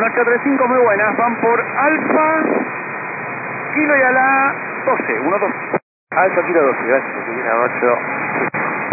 835, muy buenas. Van por Alfa, Kilo y a la 12, 1, 2. Alfa Kilo 12, gracias, Argentina 8.